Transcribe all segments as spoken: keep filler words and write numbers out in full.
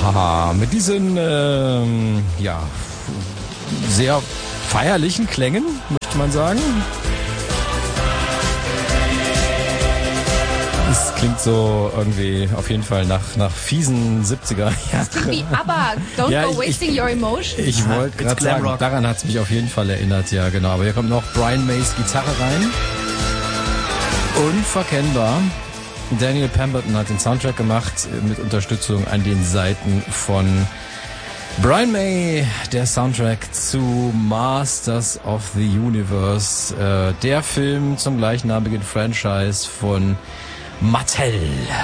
Ja, mit diesen ähm, ja, sehr feierlichen Klängen, möchte man sagen. Es klingt so irgendwie auf jeden Fall nach, nach fiesen siebziger Jahren. Das klingt wie ABBA, Don't ja, Go ich, Wasting ich, Your Emotion. Ich wollte gerade sagen, Rock. Daran hat es mich auf jeden Fall erinnert, ja genau. Aber hier kommt noch Brian Mays Gitarre rein. Unverkennbar. Daniel Pemberton hat den Soundtrack gemacht mit Unterstützung an den Seiten von Brian May, der Soundtrack zu Masters of the Universe, äh, der Film zum gleichnamigen Franchise von Mattel.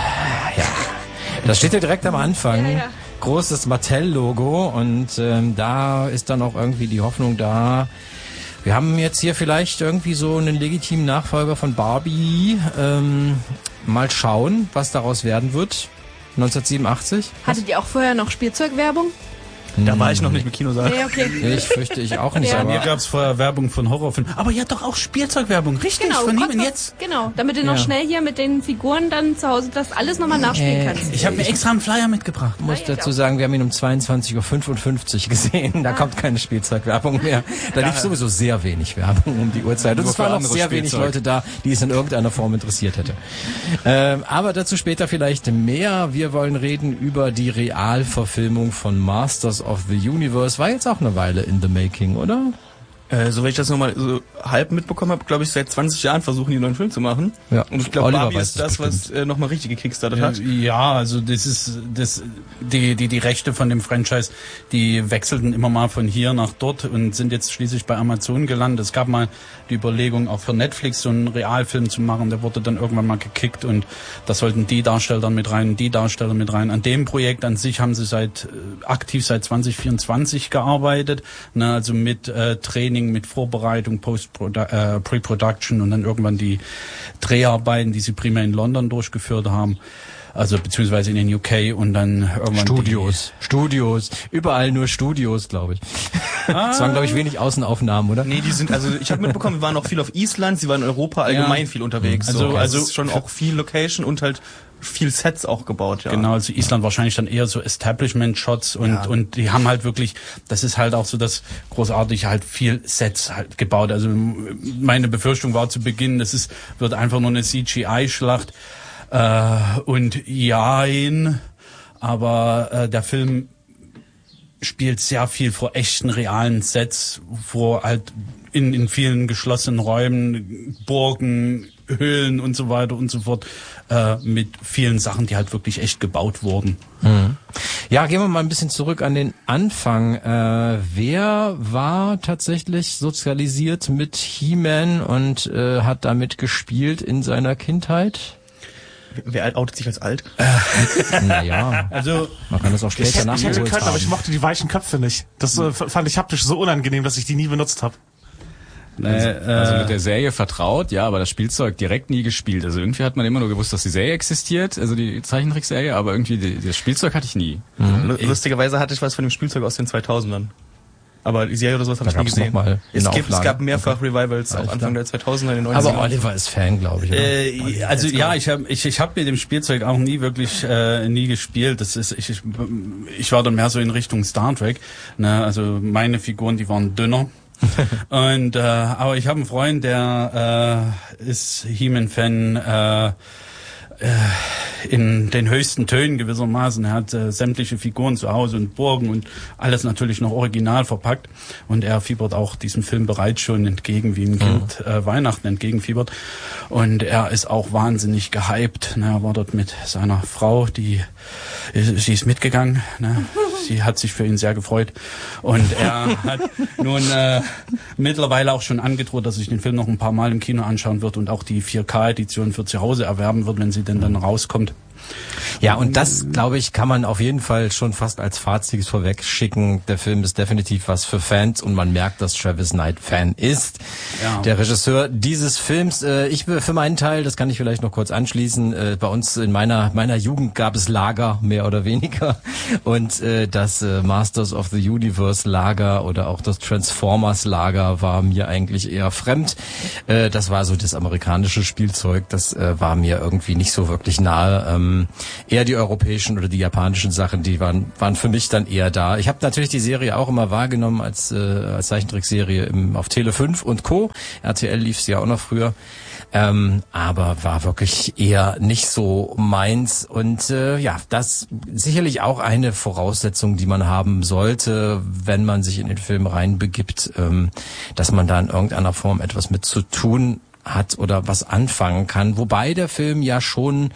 Ja, das steht ja direkt am Anfang. Ja, ja. Großes Mattel-Logo und ähm, da ist dann auch irgendwie die Hoffnung da. Wir haben jetzt hier vielleicht irgendwie so einen legitimen Nachfolger von Barbie. Ähm, mal schauen, was daraus werden wird. neunzehnhundertsiebenundachtzig. Hattet ihr auch vorher noch Spielzeugwerbung? Da war ich noch nicht im Kinosaal. Nee, okay. Ich fürchte ich auch nicht. Bei Ja. mir gab es vorher Werbung von Horrorfilmen. Aber ja, doch auch Spielzeugwerbung. Richtig, Genau, von ihm kostet- jetzt. Genau, damit du noch Ja. schnell hier mit den Figuren dann zu Hause das alles nochmal nachspielen Äh, kannst. Ich habe mir extra einen Flyer mitgebracht. Ich muss Ah, ja, dazu ja. sagen, wir haben ihn um zweiundzwanzig Uhr fünfundfünfzig gesehen. Da kommt keine Spielzeugwerbung mehr. Da lief sowieso sehr wenig Werbung um die Uhrzeit. Und Nur es waren für noch andere sehr wenig Spielzeug. Leute da, die es in irgendeiner Form interessiert hätte. Ähm, aber dazu später vielleicht mehr. Wir wollen reden über die Realverfilmung von Masters of the Universe. War jetzt auch eine Weile in the making, oder? Äh, so wenn ich das nochmal so halb mitbekommen habe, glaube ich, seit zwanzig Jahren versuchen die einen neuen Film zu machen. Ja. Und ich glaube, Oliver Barbie weiß ist das das, was äh, nochmal richtig gekickstartet hat. Ja, also das ist das die die die Rechte von dem Franchise, die wechselten immer mal von hier nach dort und sind jetzt schließlich bei Amazon gelandet. Es gab mal die Überlegung, auch für Netflix so einen Realfilm zu machen, der wurde dann irgendwann mal gekickt und da sollten die Darsteller mit rein, die Darsteller mit rein. An dem Projekt an sich haben sie seit äh, aktiv seit zwanzig vierundzwanzig gearbeitet, ne, also mit äh, Training, mit Vorbereitung, Post äh, Pre-Production und dann irgendwann die Dreharbeiten, die sie primär in London durchgeführt haben. Also beziehungsweise in den U K und dann irgendwann Studios. Studios. Überall nur Studios, glaube ich. Ah. Es waren, glaube ich, wenig Außenaufnahmen, oder? Nee, die sind, also ich habe mitbekommen, wir waren auch viel auf Island, sie waren in Europa allgemein Ja. viel unterwegs. Also- So, also, also- es ist schon auch viel Location und halt viel Sets auch gebaut, ja. Genau, also Island wahrscheinlich dann eher so Establishment-Shots und Ja. und die haben halt wirklich, das ist halt auch so das Großartige, halt viel Sets halt gebaut. Also meine Befürchtung war zu Beginn, das ist wird einfach nur eine C G I-Schlacht äh, und jein, aber äh, der Film spielt sehr viel vor echten, realen Sets, vor halt in, in vielen geschlossenen Räumen, Burgen, Höhlen und so weiter und so fort, äh, mit vielen Sachen, die halt wirklich echt gebaut wurden. Mhm. Ja, gehen wir mal ein bisschen zurück an den Anfang. Äh, wer war tatsächlich sozialisiert mit He-Man und äh, hat damit gespielt in seiner Kindheit? Wer outet sich als alt? Naja, Also man kann das auch später Ich hätte nachholen. können, aber ich mochte die weichen Köpfe nicht. Das äh, f- fand ich haptisch so unangenehm, dass ich die nie benutzt habe. Also, äh, also mit der Serie vertraut, ja, aber das Spielzeug direkt nie gespielt. Also irgendwie hat man immer nur gewusst, dass die Serie existiert, also die Zeichentrickserie, aber irgendwie die, das Spielzeug hatte ich nie. Lu- Lustigerweise hatte ich was von dem Spielzeug aus den zweitausendern. Aber die Serie oder sowas habe Da ich nie gab's gesehen. noch mal Es, eine gibt, es Auflage. gab mehrfach Revivals, auch Alles Anfang klar. der zweitausender, in den neunzigern. Aber Oliver ist Fan, glaube ich. Oder? Äh, also ja, ich habe ich, ich hab mit dem Spielzeug auch nie wirklich äh, nie gespielt. Das ist ich, ich ich war dann mehr so in Richtung Star Trek. Ne? Also meine Figuren, die waren dünner. Und äh, aber ich habe einen Freund, der äh, ist He-Man-Fan äh, äh, in den höchsten Tönen gewissermaßen. Er hat äh, sämtliche Figuren zu Hause und Burgen und alles natürlich noch original verpackt. Und er fiebert auch diesem Film bereits schon entgegen, wie ein Kind äh, Weihnachten entgegenfiebert. Und er ist auch wahnsinnig gehypt. Ne, er war dort mit seiner Frau, die sie ist mitgegangen. Ne? Sie hat sich für ihn sehr gefreut. Und er hat nun äh, mittlerweile auch schon angedroht, dass sich den Film noch ein paar Mal im Kino anschauen wird und auch die vier K-Edition für zu Hause erwerben wird, wenn sie denn dann rauskommt. Ja, und das, glaube ich, kann man auf jeden Fall schon fast als Fazit vorweg schicken. Der Film ist definitiv was für Fans und man merkt, dass Travis Knight Fan ist. Ja. Der Regisseur dieses Films. Äh, ich für meinen Teil, das kann ich vielleicht noch kurz anschließen, äh, bei uns in meiner meiner Jugend gab es Lager, mehr oder weniger. Und äh, das äh, Masters of the Universe Lager oder auch das Transformers Lager war mir eigentlich eher fremd. Äh, das war so das amerikanische Spielzeug, das äh, war mir irgendwie nicht so wirklich nahe. Ähm, ähm, eher die europäischen oder die japanischen Sachen, die waren waren für mich dann eher da. Ich habe natürlich die Serie auch immer wahrgenommen als äh, als Zeichentrickserie im, auf Tele fünf und Co. R T L lief sie ja auch noch früher. Ähm, aber war wirklich eher nicht so meins und äh, ja, das sicherlich auch eine Voraussetzung, die man haben sollte, wenn man sich in den Film reinbegibt, ähm, dass man da in irgendeiner Form etwas mit zu tun hat oder was anfangen kann, wobei der Film ja schon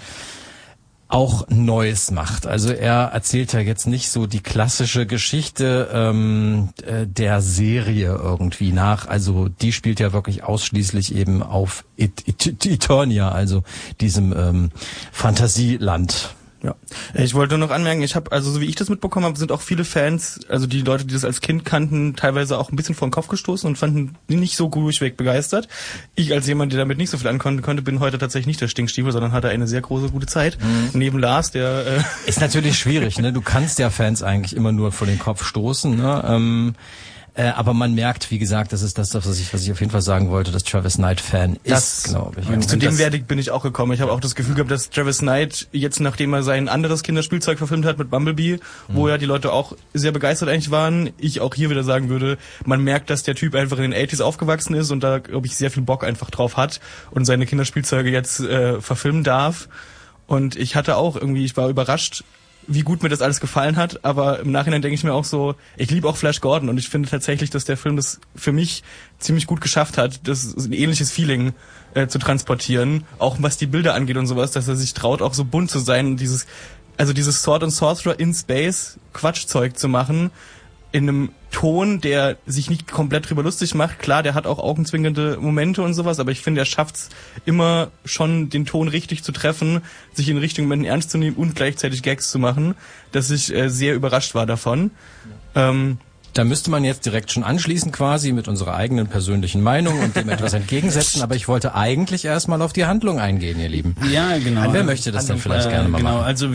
auch Neues macht. Also er erzählt ja jetzt nicht so die klassische Geschichte ähm, äh, der Serie irgendwie nach. Also die spielt ja wirklich ausschließlich eben auf It- It- Eternia, also diesem ähm, Fantasieland. Ja, ich wollte nur noch anmerken, ich habe, also so wie ich das mitbekommen habe, sind auch viele Fans, also die Leute, die das als Kind kannten, teilweise auch ein bisschen vor den Kopf gestoßen und fanden die nicht so durchweg begeistert. Ich als jemand, der damit nicht so viel ankommen konnte, bin heute tatsächlich nicht der Stinkstiefel, sondern hatte eine sehr große, gute Zeit. Mhm. Neben Lars, der... Äh Ist natürlich schwierig, ne? Du kannst ja Fans eigentlich immer nur vor den Kopf stoßen, ne? Ähm Äh, aber man merkt, wie gesagt, das ist das, was ich, was ich auf jeden Fall sagen wollte, dass Travis Knight Fan ist, glaube ich. Und zu dem Verdikt bin ich auch gekommen. Ich habe auch das Gefühl gehabt, dass Travis Knight jetzt, nachdem er sein anderes Kinderspielzeug verfilmt hat mit Bumblebee, mhm. wo ja die Leute auch sehr begeistert eigentlich waren, ich auch hier wieder sagen würde, man merkt, dass der Typ einfach in den achtziger aufgewachsen ist und da, glaube ich, sehr viel Bock einfach drauf hat und seine Kinderspielzeuge jetzt äh, verfilmen darf. Und ich hatte auch irgendwie, ich war überrascht, wie gut mir das alles gefallen hat, aber im Nachhinein denke ich mir auch so, ich liebe auch Flash Gordon und ich finde tatsächlich, dass der Film das für mich ziemlich gut geschafft hat, das ein ähnliches Feeling äh, zu transportieren, auch was die Bilder angeht und sowas, dass er sich traut, auch so bunt zu sein und dieses, also dieses Sword and Sorcerer in Space Quatschzeug zu machen, in einem Ton, der sich nicht komplett drüber lustig macht. Klar, der hat auch augenzwinkernde Momente und sowas, aber ich finde, er schafft's immer schon, den Ton richtig zu treffen, sich in richtigen Momenten ernst zu nehmen und gleichzeitig Gags zu machen, dass ich äh, sehr überrascht war davon. Ja. Ähm, Da müsste man jetzt direkt schon anschließen quasi mit unserer eigenen persönlichen Meinung und dem etwas entgegensetzen, aber ich wollte eigentlich erstmal auf die Handlung eingehen, ihr Lieben. Ja, genau. Wer möchte das denn vielleicht äh, gerne mal genau, machen? Also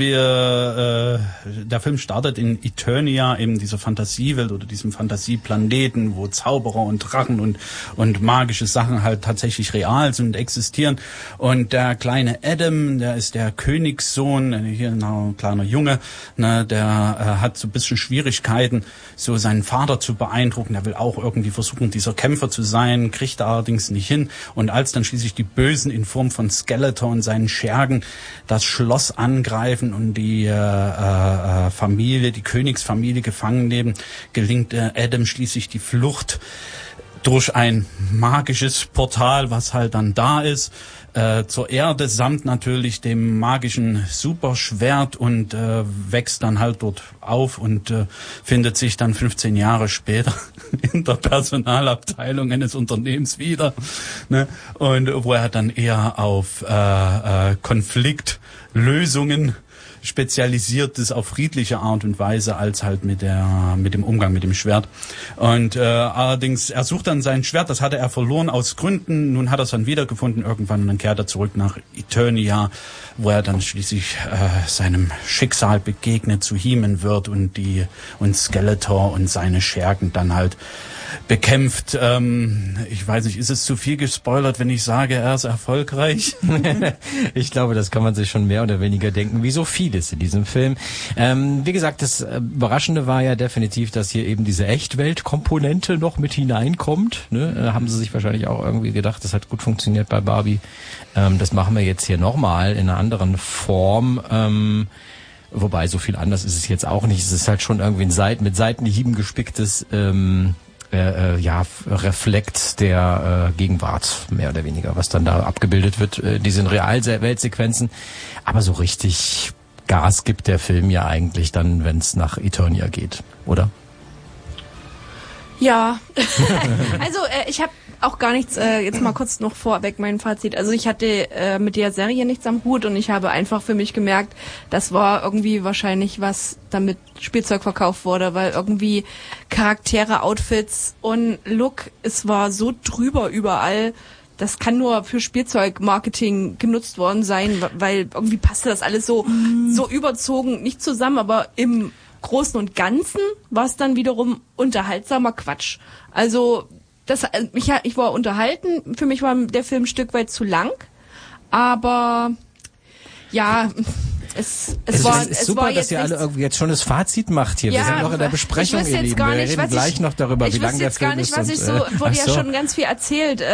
wir, äh, der Film startet in Eternia, eben dieser Fantasiewelt oder diesem Fantasieplaneten, wo Zauberer und Drachen und, und magische Sachen halt tatsächlich real sind und existieren. Und der kleine Adam, der ist der Königssohn, hier ein kleiner Junge, ne, der äh, hat so ein bisschen Schwierigkeiten, so seinen Vater zu beeindrucken. Er will auch irgendwie versuchen, dieser Kämpfer zu sein, kriegt er allerdings nicht hin. Und als dann schließlich die Bösen in Form von Skeletor und seinen Schergen das Schloss angreifen und die äh, äh, Familie, die Königsfamilie gefangen nehmen, gelingt äh, Adam schließlich die Flucht durch ein magisches Portal, was halt dann da ist, äh, zur Erde, samt natürlich dem magischen Superschwert und äh, wächst dann halt dort auf und äh, findet sich dann fünfzehn Jahre später in der Personalabteilung eines Unternehmens wieder, ne? Und wo er dann eher auf äh, äh, Konfliktlösungen spezialisiert ist, auf friedliche Art und Weise, als halt mit der mit dem Umgang mit dem Schwert. Und äh, allerdings, er sucht dann sein Schwert, das hatte er verloren aus Gründen, nun hat er es dann wiedergefunden irgendwann und dann kehrt er zurück nach Eternia, wo er dann schließlich äh, seinem Schicksal begegnet, zu He-Man wird und die und Skeletor und seine Schergen dann halt bekämpft. Ähm, ich weiß nicht, ist es zu viel gespoilert, wenn ich sage, er ist erfolgreich? Ich glaube, das kann man sich schon mehr oder weniger denken, wie so vieles in diesem Film. Ähm, wie gesagt, das Überraschende war ja definitiv, dass hier eben diese Echtwelt-Komponente noch mit hineinkommt. Ne? Da haben sie sich wahrscheinlich auch irgendwie gedacht, das hat gut funktioniert bei Barbie. Ähm, das machen wir jetzt hier nochmal in einer anderen Form. Ähm, wobei, so viel anders ist es jetzt auch nicht. Es ist halt schon irgendwie ein Seit- mit Seitenhieben gespicktes ähm, Äh, äh, ja, Reflekt der äh, Gegenwart, mehr oder weniger, was dann da abgebildet wird, äh, diese Realweltsequenzen. Aber so richtig Gas gibt der Film ja eigentlich dann, wenn es nach Eternia geht, oder? Ja, also äh, ich habe auch gar nichts, äh, jetzt mal kurz noch vorweg mein Fazit. Also ich hatte äh, mit der Serie nichts am Hut und ich habe einfach für mich gemerkt, das war irgendwie wahrscheinlich was, damit Spielzeug verkauft wurde, weil irgendwie Charaktere, Outfits und Look, es war so drüber überall. Das kann nur für Spielzeugmarketing genutzt worden sein, weil irgendwie passte das alles so, mm. so überzogen, nicht zusammen, aber im Großen und Ganzen war es dann wiederum unterhaltsamer Quatsch. Also das, ich, ich war unterhalten, für mich war der Film ein Stück weit zu lang, aber ja, Es, es, Es, war, es ist es super, war dass jetzt ihr alle nichts- irgendwie jetzt schon das Fazit macht hier. Ja, wir sind noch in der ich Besprechung, wüsste ihr jetzt Lieben. gar Wir nicht, reden was gleich ich, noch darüber, wie ich lange wüsste der jetzt gar Film nicht, ist. was und, ich so, äh, wurde ach ja so. schon ganz viel erzählt.